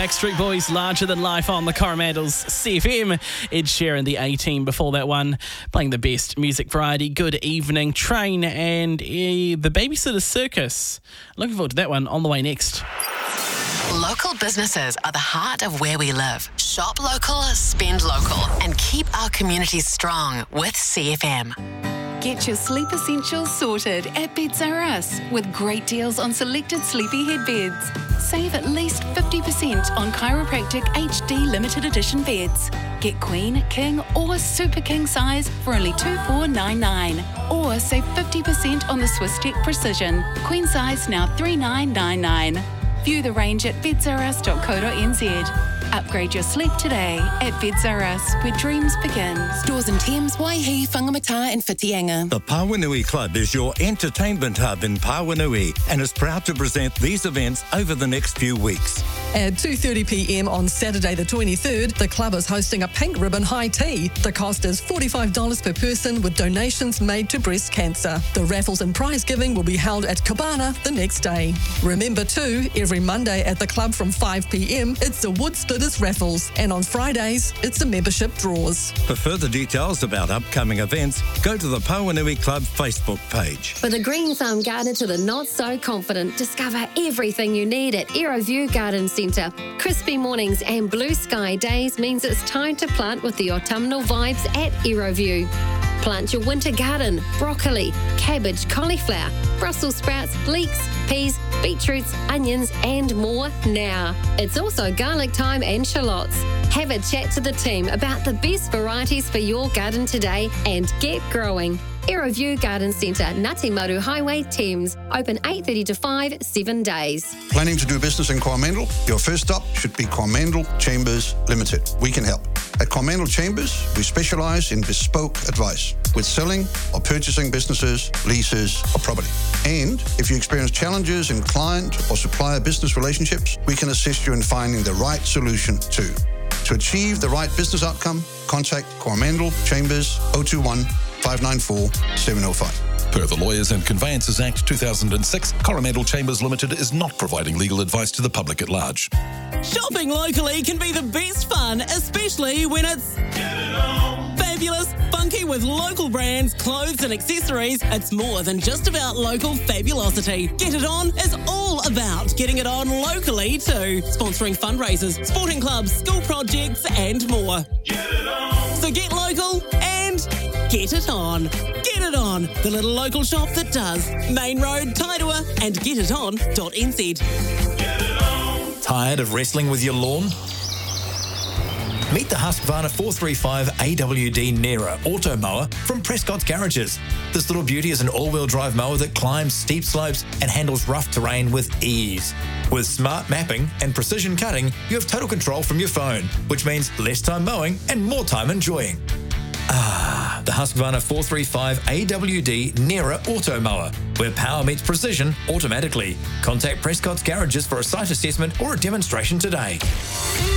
Backstreet Boys, Larger Than Life on the Coromandel's CFM. Ed Sheeran, the A-Team before that one, playing the best music variety. Good evening, Train and the Babysitter Circus. Looking forward to that one on the way next. Local businesses are the heart of where we live. Shop local, spend local, and keep our communities strong with CFM. Get your sleep essentials sorted at Beds R Us with great deals on selected sleepy headbeds. Save at least 50% on Chiropractic HD limited edition beds. Get queen, king or super king size for only $2,499. Or save 50% on the Swiss Tech Precision. Queen size now $3,999. View the range at bedsrus.co.nz. Upgrade your sleep today at Beds R Us, where dreams begin. Stores in Thames, Waihi, Whangamata and Whitianga. The Pāwenui Club is your entertainment hub in Pāwenui and is proud to present these events over the next few weeks. At 2:30 p.m. on Saturday the 23rd, the club is hosting a pink ribbon high tea. The cost is $45 per person with donations made to breast cancer. The raffles and prize giving will be held at Cabana the next day. Remember too, every Monday at the club from 5 p.m, it's the Wood Splitters raffles, and on Fridays, it's the membership draws. For further details about upcoming events, go to the Pāwenui Club Facebook page. For the green thumb gardener to the not so confident, discover everything you need at Aeroview Garden Centre. Crispy mornings and blue sky days means it's time to plant with the autumnal vibes at Aeroview. Plant your winter garden, broccoli, cabbage, cauliflower, Brussels sprouts, leeks, peas, beetroots, onions and more now. It's also garlic thyme and shallots. Have a chat to the team about the best varieties for your garden today and get growing. Aeroview Garden Centre, Ngati Maru Highway, Thames. Open 8:30 to 5, 7 days. Planning to do business in Coromandel? Your first stop should be Coromandel Chambers Limited. We can help. At Coromandel Chambers, we specialise in bespoke advice with selling or purchasing businesses, leases or property. And if you experience challenges in client or supplier business relationships, we can assist you in finding the right solution too. To achieve the right business outcome, contact Coromandel Chambers 021 594 705. Per the Lawyers and Conveyances Act 2006, Coromandel Chambers Limited is not providing legal advice to the public at large. Shopping locally can be the best fun, especially when it's fabulous, funky with local brands, clothes and accessories. It's more than just about local fabulosity. Get It On is all about getting it on locally too. Sponsoring fundraisers, sporting clubs, school projects and more. So get local and get it on. Get It On, the little local shop that does. Main Road, Tairua and getiton.nz. Tired of wrestling with your lawn? Meet the Husqvarna 435 AWD Nera Auto Mower from Prescott's Garages. This little beauty is an all-wheel drive mower that climbs steep slopes and handles rough terrain with ease. With smart mapping and precision cutting, you have total control from your phone, which means less time mowing and more time enjoying. The Husqvarna 435 AWD Nera Auto Mower, where power meets precision automatically. Contact Prescott's Garages for a site assessment or a demonstration today.